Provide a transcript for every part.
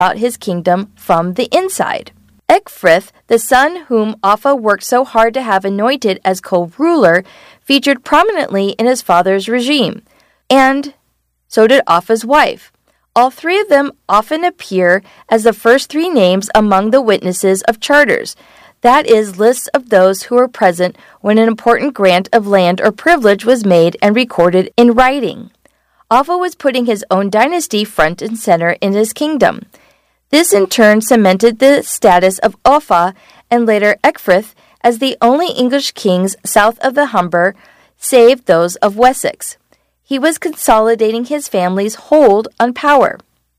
about his kingdom from the inside. Ecgfrith, the son whom Offa worked so hard to have anointed as co-ruler, featured prominently in his father's regime, and so did Offa's wife. All three of them often appear as the first three names among the witnesses of charters, that is, lists of those who were present when an important grant of land or privilege was made and recorded in writing. Offa was putting his own dynasty front and center in his kingdom. This in turn cemented the status of Offa and later Ecgfrith as the only English kings south of the Humber, save those of Wessex. He was consolidating his family's hold on power.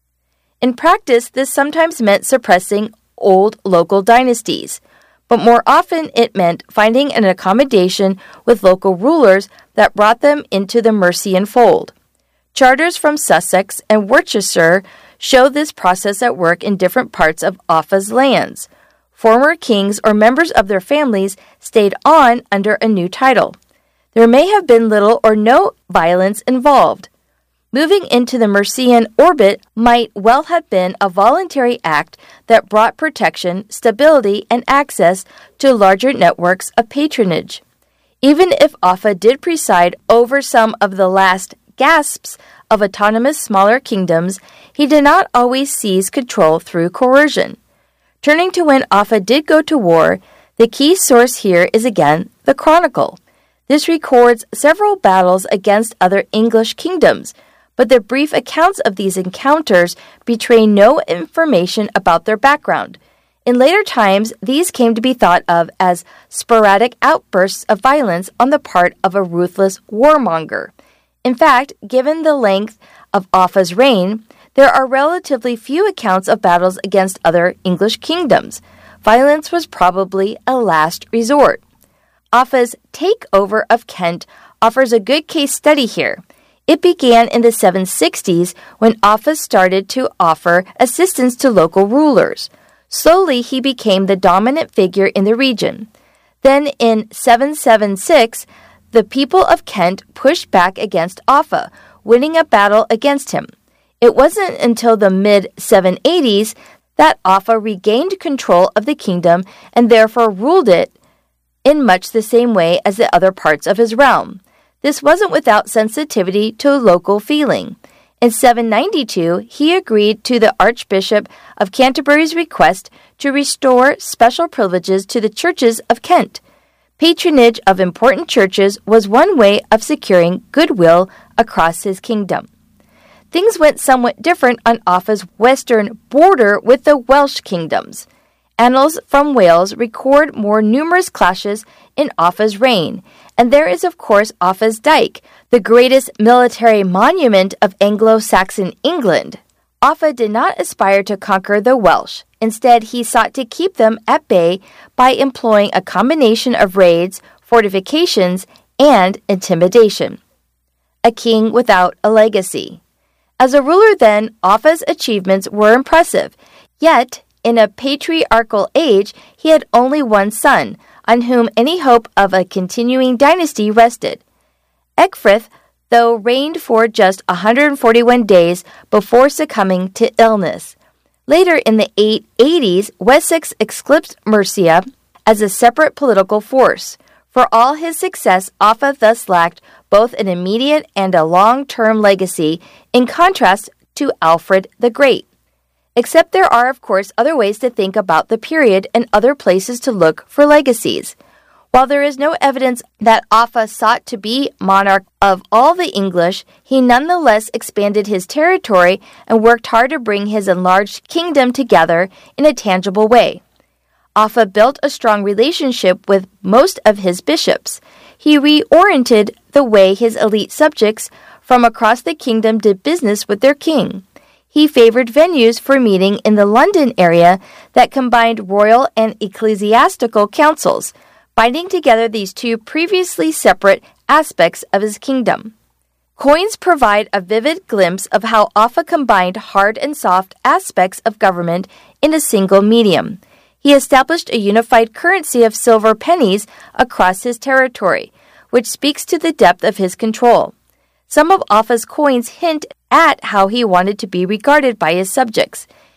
In practice, this sometimes meant suppressing old local dynasties, but more often it meant finding an accommodation with local rulers that brought them into the Mercian fold. Charters from Sussex and Worcestershire show this process at work in different parts of Offa's lands. Former kings or members of their families stayed on under a new title. There may have been little or no violence involved. Moving into the Mercian orbit might well have been a voluntary act that brought protection, stability, and access to larger networks of patronage. Even if Offa did preside over some of the last gasps of autonomous smaller kingdoms, he did not always seize control through coercion. Turning to when Offa did go to war, the key source here is again the Chronicle. This records several battles against other English kingdoms, but the brief accounts of these encounters betray no information about their background. In later times, these came to be thought of as sporadic outbursts of violence on the part of a ruthless warmonger. In fact, given the length of Offa's reign, there are relatively few accounts of battles against other English kingdoms. Violence was probably a last resort. Offa's takeover of Kent offers a good case study here. It began in the 760s when Offa started to offer assistance to local rulers. Slowly, he became the dominant figure in the region. Then in 776, the people of Kent pushed back against Offa, winning a battle against him. It wasn't until the mid-780s that Offa regained control of the kingdom and therefore ruled it in much the same way as the other parts of his realm. This wasn't without sensitivity to local feeling. In 792, he agreed to the Archbishop of Canterbury's request to restore special privileges to the churches of Kent. Patronage of important churches was one way of securing goodwill across his kingdom. Things went somewhat different on Offa's western border with the Welsh kingdoms. Annals from Wales record more numerous clashes in Offa's reign, and there is of course Offa's Dyke, the greatest military monument of Anglo-Saxon England. Offa did not aspire to conquer the Welsh. Instead, he sought to keep them at bay by employing a combination of raids, fortifications, and intimidation. A king without a legacy. As a ruler then, Offa's achievements were impressive, yet in a patriarchal age, he had only one son, on whom any hope of a continuing dynasty rested. Ecgfrith, though, reigned for just 141 days before succumbing to illness. Later in the 880s, Wessex eclipsed Mercia as a separate political force. For all his success, Offa thus lacked both an immediate and a long-term legacy, in contrast to Alfred the Great. Except there are, of course, other ways to think about the period and other places to look for legacies. While there is no evidence that Offa sought to be monarch of all the English, he nonetheless expanded his territory and worked hard to bring his enlarged kingdom together in a tangible way. Offa built a strong relationship with most of his bishops. He reoriented the way his elite subjects from across the kingdom did business with their king. He favored venues for meeting in the London area that combined royal and ecclesiastical councils, binding together these two previously separate aspects of his kingdom. Coins provide a vivid glimpse of how Offa combined hard and soft aspects of government in a single medium. He established a unified currency of silver pennies across his territory, which speaks to the depth of his control. Some of Offa's coins hint at how he wanted to be regarded by his subjects.